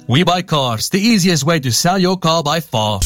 We Buy Cars, the easiest way to sell your car by far.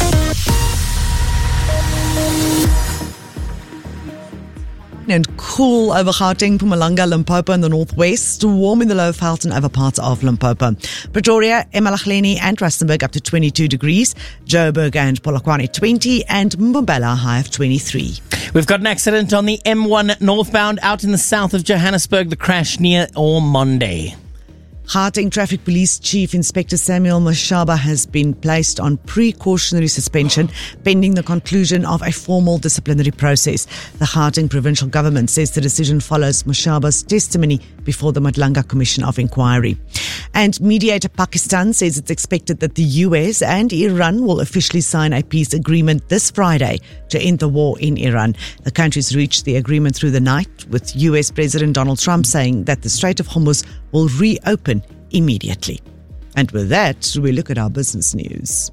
And cool over Gauteng, Mpumalanga, Limpopo in the northwest. Warm in the low Gauteng over parts of Limpopo. Pretoria, eMalahleni and Rustenburg up to 22 degrees. Joburg and Polokwane 20 and Mbombela high of 23. We've got an accident on the M1 northbound out in the south of Johannesburg. The crash near Ormonde. Gauteng Traffic Police Chief Inspector Samuel Mashaba has been placed on precautionary suspension pending the conclusion of a formal disciplinary process. The Gauteng Provincial Government says the decision follows Mashaba's testimony before the Madlanga Commission of Inquiry. And mediator Pakistan says it's expected that the US and Iran will officially sign a peace agreement this Friday to end the war in Iran. The countries reached the agreement through the night, with US President Donald Trump saying that the Strait of Hormuz will reopen immediately. And with that, we look at our business news.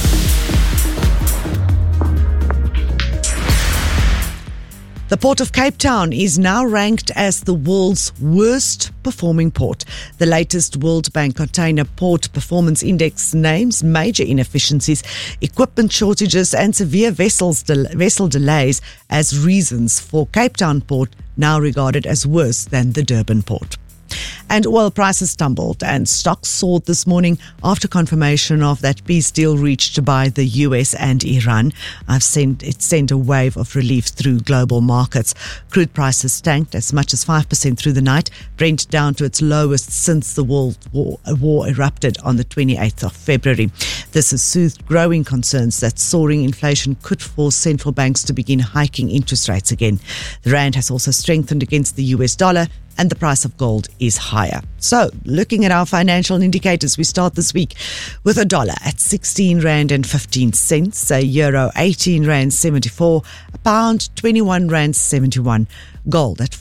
The Port of Cape Town is now ranked as the world's worst performing port. The latest World Bank Container Port Performance Index names major inefficiencies, equipment shortages and severe vessel delays as reasons for Cape Town Port, now regarded as worse than the Durban Port. And oil prices tumbled and stocks soared this morning after confirmation of that peace deal reached by the US and Iran. It sent a wave of relief through global markets. Crude prices tanked as much as 5% through the night, Brent down to its lowest since the World War erupted on the 28th of February. This has soothed growing concerns that soaring inflation could force central banks to begin hiking interest rates again. The rand has also strengthened against the US dollar, and the price of gold is higher. So, looking at our financial indicators, we start this week with a dollar at 16 rand and 15 cents, a euro 18 rand 74, a pound 21 rand 71, gold at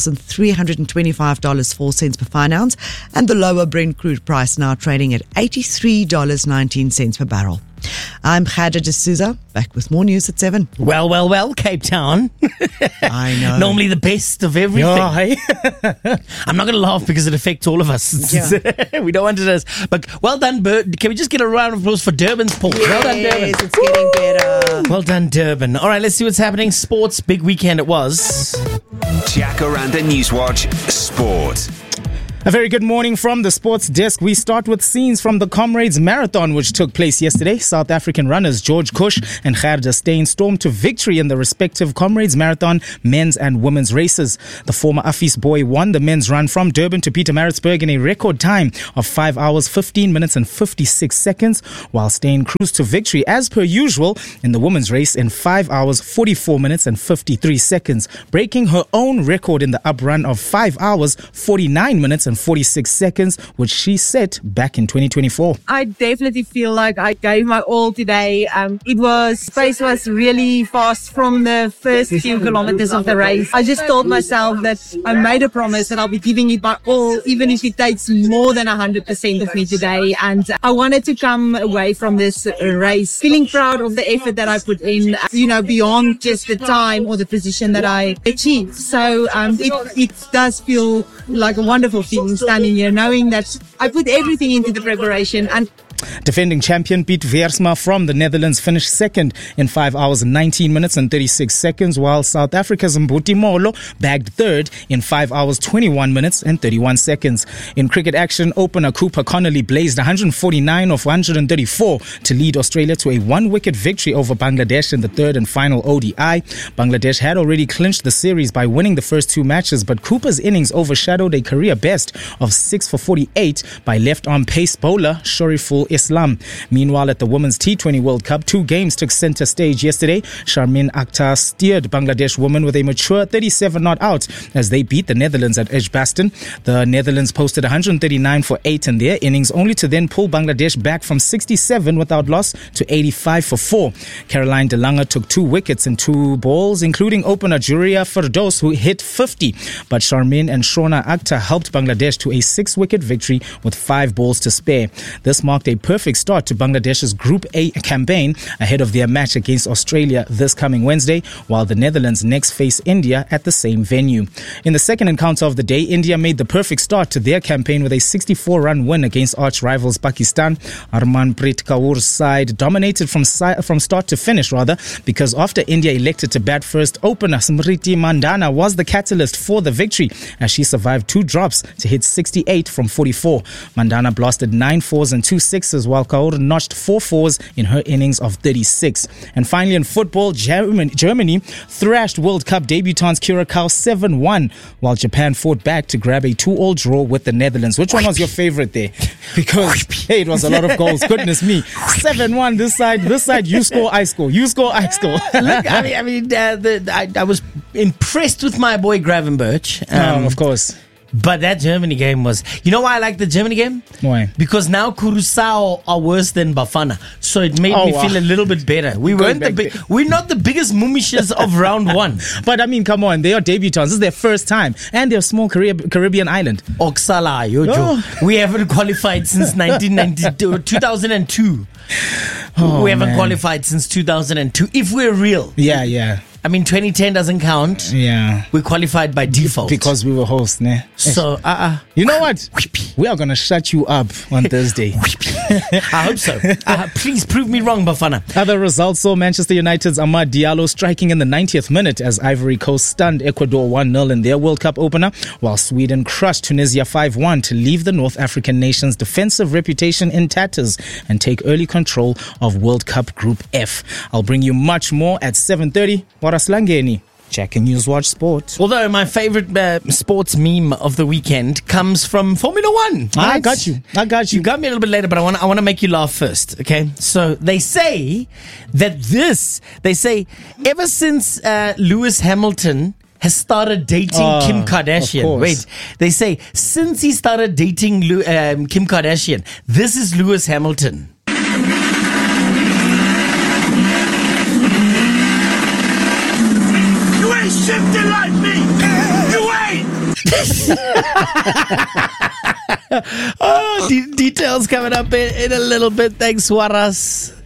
$4,325.04 per fine ounce, and the lower Brent crude price now trading at $83.19 per barrel. I'm Khadra D'Souza, back with more news at 7. Well, Cape Town. I know. Normally the best of everything. Yeah, hey? I'm not going to laugh because it affects all of us. Yeah. We don't want it as. But well done, Can we just get a round of applause for Durban's port? Yes, well done, Durban. It's getting better. Well done, Durban. All right, let's see what's happening. Sports, big weekend it was. Jacaranda Newswatch Sport. A very good morning from the sports desk. We start with scenes from the Comrades Marathon, which took place yesterday. South African runners George Kush and Gerda Steyn stormed to victory in the respective Comrades Marathon men's and women's races. The former Affies boy won the men's run from Durban to Pietermaritzburg in a record time of 5 hours, 15 minutes and 56 seconds, while Steyn cruised to victory as per usual in the women's race in 5 hours, 44 minutes and 53 seconds, breaking her own record in the uprun of 5 hours, 49 minutes and 46 seconds, which she set back in 2024. I definitely feel like I gave my all today. Pace was really fast from the first few kilometers of the race. I just told myself that I made a promise that I'll be giving it my all, even if it takes more than 100% of me today. And I wanted to come away from this race feeling proud of the effort that I put in, beyond just the time or the position that I achieved. So it does feel like a wonderful feeling standing here, knowing that I put everything into the preparation. And defending champion Piet Veersma from the Netherlands finished second in 5 hours, 19 minutes and 36 seconds, while South Africa's Mbuti Molo bagged third in 5 hours, 21 minutes and 31 seconds. In cricket action, opener Cooper Connolly blazed 149 of 134 to lead Australia to a one-wicket victory over Bangladesh in the third and final ODI. Bangladesh had already clinched the series by winning the first two matches, but Cooper's innings overshadowed a career best of 6 for 48 by left-arm pace bowler Shariful Islam. Meanwhile, at the Women's T20 World Cup, two games took center stage yesterday. Sharmin Akhtar steered Bangladesh women with a mature 37 not out as they beat the Netherlands at Edgbaston. The Netherlands posted 139 for 8 in their innings, only to then pull Bangladesh back from 67 without loss to 85 for 4. Caroline de Lange took 2 wickets in 2 balls, including opener Juria Firdaus, who hit 50. But Sharmin and Shona Akhtar helped Bangladesh to a 6-wicket victory with 5 balls to spare. This marked a perfect perfect start to Bangladesh's Group A campaign ahead of their match against Australia this coming Wednesday, while the Netherlands next face India at the same venue. In the second encounter of the day, India made the perfect start to their campaign with a 64-run win against arch rivals Pakistan. Harmanpreet Kaur's side dominated from start to finish, because after India elected to bat first, opener Smriti Mandhana was the catalyst for the victory as she survived 2 drops to hit 68 from 44. Mandhana blasted 9 fours and 2 sixes, while Kaur notched 4 fours in her innings of 36. And finally in football, Germany thrashed World Cup debutants Curacao 7-1, while Japan fought back to grab a 2-2 draw with the Netherlands. Which one was your favorite there? Because hey, it was a lot of goals. Goodness me, 7-1 this side. You score, I score. You score, I score. Look, I was impressed with my boy Gravenberch. Of course. But that Germany game was... You know why I like the Germany game? Why? Because now Curaçao are worse than Bafana. So it made me feel a little bit better. We're not the biggest mumishes of round 1. But I mean, come on. They are debutants. This is their first time. And they're a small Caribbean island. Oksala, Yojo. We haven't qualified since 2002. We haven't qualified since 2002. If we're real. Yeah. I mean, 2010 doesn't count. Yeah. We qualified by default. Because we were hosts, ne? So, You know what? We are going to shut you up on Thursday. I hope so. Please prove me wrong, Bafana. Other results saw Manchester United's Amad Diallo striking in the 90th minute as Ivory Coast stunned Ecuador 1-0 in their World Cup opener, while Sweden crushed Tunisia 5-1 to leave the North African nation's defensive reputation in tatters and take early control of World Cup Group F. I'll bring you much more at 7:30. Waraslangeni. Jack and Newswatch Sport. Although my favorite sports meme of the weekend comes from Formula One. Right? I got you. You got me a little bit later, but I want to make you laugh first. Okay. So they say ever since Lewis Hamilton has started dating Kim Kardashian. Wait, they say since he started dating Kim Kardashian, this is Lewis Hamilton. Shifting like me. You ain't. Details coming up in a little bit. Thanks, Waras.